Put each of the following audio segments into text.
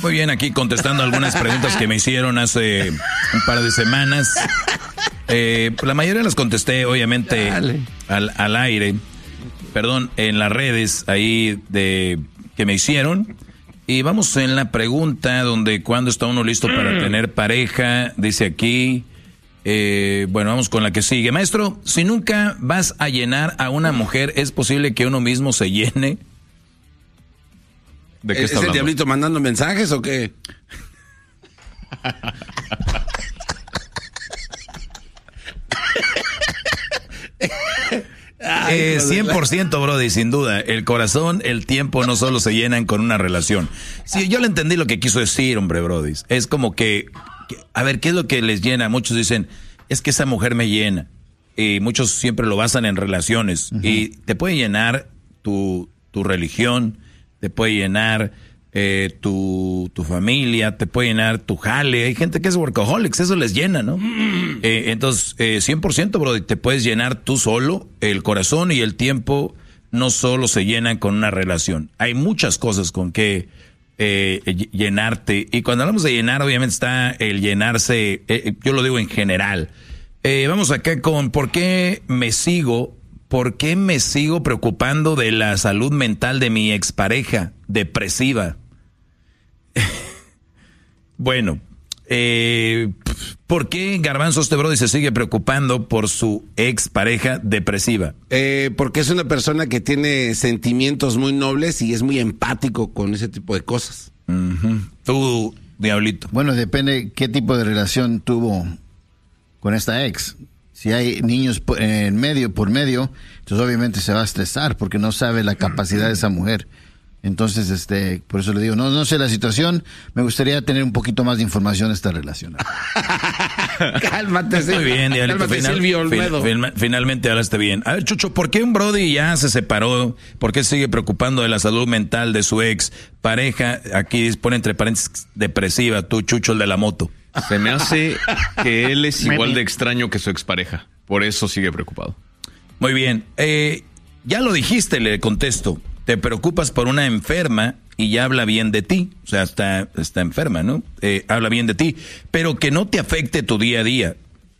Muy bien, aquí contestando algunas preguntas que me hicieron hace un par de semanas. La mayoría las contesté, obviamente, al aire. Perdón, en las redes ahí que me hicieron. Y vamos en la pregunta donde cuando está uno listo para tener pareja, dice aquí. Bueno, vamos con la que sigue. Maestro, si nunca vas a llenar a una mujer, ¿es posible que uno mismo se llene? ¿De qué está hablando? ¿Es el diablito mandando mensajes o qué? 100%, Brody, sin duda. El corazón, el tiempo no solo se llenan con una relación. Sí, yo le entendí lo que quiso decir, hombre, Brody. Es como que, a ver, ¿qué es lo que les llena? Muchos dicen, es que esa mujer me llena. Y muchos siempre lo basan en relaciones. Y te puede llenar tu religión, te puede llenar tu familia, te puede llenar tu jale. Hay gente que es workaholics, eso les llena, ¿no? Entonces, 100%, Brody, te puedes llenar tú solo. El corazón y el tiempo no solo se llenan con una relación. Hay muchas cosas con que llenarte. Y cuando hablamos de llenar, obviamente está el llenarse, yo lo digo en general. Vamos acá con ¿por qué me sigo preocupando de la salud mental de mi expareja depresiva? Bueno, ¿por qué Garbanzo este brody se sigue preocupando por su expareja depresiva? Porque es una persona que tiene sentimientos muy nobles y es muy empático con ese tipo de cosas. Tú, Diablito. Bueno, depende qué tipo de relación tuvo con esta ex. Si hay niños por medio, entonces obviamente se va a estresar porque no sabe la capacidad de esa mujer. Entonces, por eso le digo, no sé la situación, me gustaría tener un poquito más de información de esta relación. Cálmate, muy bien, Diablito. Finalmente hablaste bien. A ver, Chucho, ¿por qué un brody ya se separó? ¿Por qué sigue preocupando de la salud mental de su ex pareja? Aquí pone entre paréntesis depresiva, tú, Chucho, el de la moto. Se me hace que él es igual de extraño que su expareja. Por eso sigue preocupado. Muy bien. Ya lo dijiste, le contesto. Te preocupas por una enferma y ya habla bien de ti. O sea, está enferma, ¿no? Habla bien de ti. Pero que no te afecte tu día a día.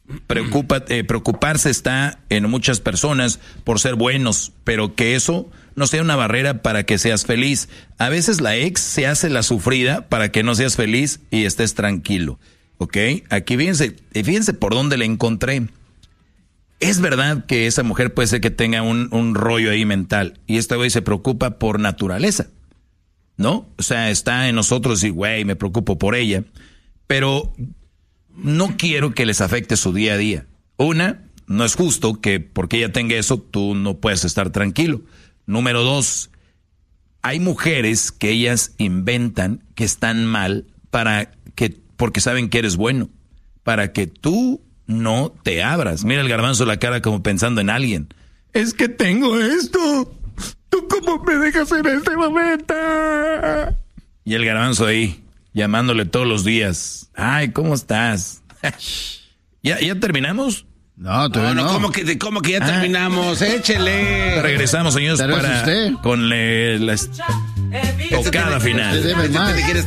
Preocuparse está en muchas personas por ser buenos, pero que eso no sea una barrera para que seas feliz. A veces la ex se hace la sufrida para que no seas feliz y estés tranquilo. ¿Ok? Aquí fíjense por dónde la encontré. Es verdad que esa mujer puede ser que tenga un rollo ahí mental. Y esta güey se preocupa por naturaleza, ¿no? O sea, está en nosotros y, güey, me preocupo por ella. Pero no quiero que les afecte su día a día. No es justo que porque ella tenga eso, tú no puedes estar tranquilo. Número 2, hay mujeres que ellas inventan que están mal porque saben que eres bueno. Para que tú no te abras. Mira el Garbanzo la cara como pensando en alguien. Es que tengo esto. ¿Tú cómo me dejas en este momento? Y el Garbanzo ahí, llamándole todos los días. Ay, ¿cómo estás? ¿Ya terminamos? No, todavía no. ¿Cómo que ya terminamos? Échele. Regresamos, señores, con la tocada final.